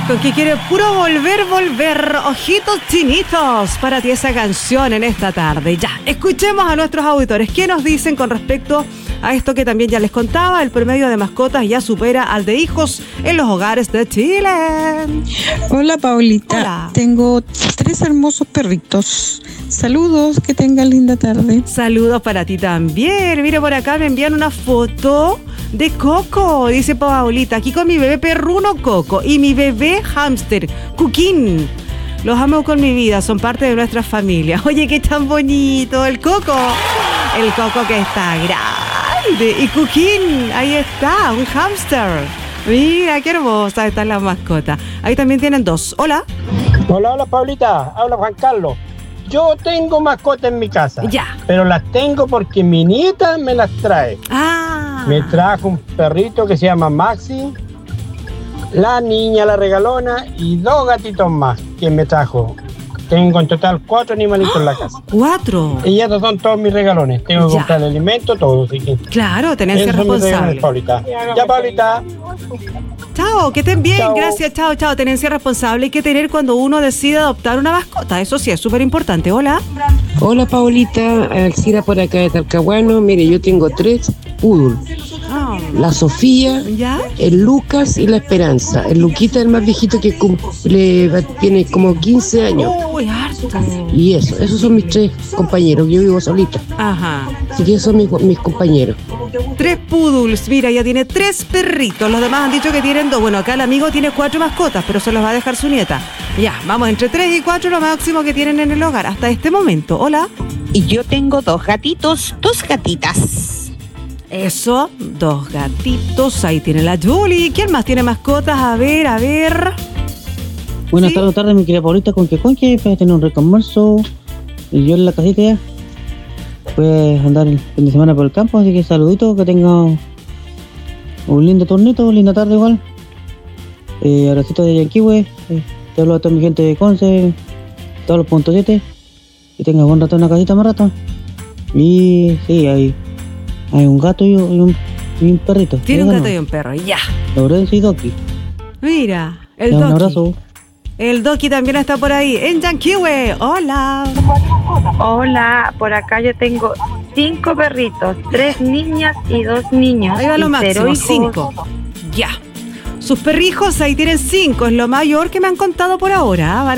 con que quiere puro volver, ojitos chinitos, para ti esa canción en esta tarde. Ya, escuchemos a nuestros auditores. ¿Qué nos dicen con respecto a esto que también ya les contaba? El promedio de mascotas ya supera al de hijos en los hogares de Chile. Hola, Paulita. Hola. Tengo 3 hermosos perritos. Saludos, que tengan linda tarde. Saludos para ti también. Mire, por acá me envían una foto de Coco, dice Paulita, aquí con mi bebé perruno Coco y mi bebé hámster Cuquín. Los amo con mi vida, son parte de nuestra familia. Oye, qué tan bonito el Coco que está grande. Y Cuquín, ahí está, un hámster. Mira, qué hermosa están las mascotas. Ahí también tienen 2. Hola. Hola, Paulita. Habla Juan Carlos. Yo tengo mascotas en mi casa. Ya. Pero las tengo porque mi nieta me las trae. Me trajo un perrito que se llama Maxi, la niña la regalona y 2 gatitos más que me trajo. Tengo en total 4 animalitos en la casa. 4. Y estos son todos mis regalones. Tengo que comprar el alimento, todo. Así que claro, tenés que ser responsable. Paulita. Ya, Paulita. Chao, que estén bien, chao. Gracias, chao. Tenencia responsable hay que tener cuando uno decide adoptar una mascota, eso sí, es súper importante. Hola. Hola, Paulita, Alcira por acá de Talcahuano. Mire, yo tengo 3 poodle. La Sofía, ¿ya? El Lucas y la Esperanza. El Luquita es el más viejito que tiene como 15 años. Uy, harto. Y esos son mis 3 compañeros, yo vivo solita. Ajá. Así que esos son mis compañeros. 3 poodles, mira, ya tiene 3 perritos. Los demás han dicho que tienen 2. Bueno, acá el amigo tiene 4 mascotas, pero se los va a dejar su nieta. Ya, vamos, entre 3 y 4 lo máximo que tienen en el hogar hasta este momento. Hola. Y yo tengo 2 gatitos, 2 gatitas. Eso, 2 gatitos. Ahí tiene la Julie. ¿Quién más tiene mascotas? A ver. Buenas tardes, mi querida Paulita, con que para tener un reconverso. Y yo en la casita ya. Puedes andar el fin de semana por el campo, así que saluditos, que tenga un lindo tornito, linda tarde igual. Abracito de Yanquiwe, te hablo a toda mi gente de Conce, todos los puntos 7. Que tenga buen rato en la casita más rato. Y sí, hay un gato y un perrito. Tiene un gato y un perro, ya. Lorenzo y Doki. Mira, el Doki. Doki. Un abrazo. El Doki también está por ahí, en Yanquiwe. Hola. Hola, por acá yo tengo 5 perritos, 3 niñas y 2 niños. Ahí va lo y 0 máximo, hijos. 5. Ya. Sus perrijos ahí tienen 5, es lo mayor que me han contado por ahora.